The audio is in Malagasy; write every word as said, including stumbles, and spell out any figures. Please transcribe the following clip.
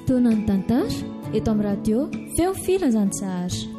fotoana ny tantara eto amin'ny radio feo filanzantsahary.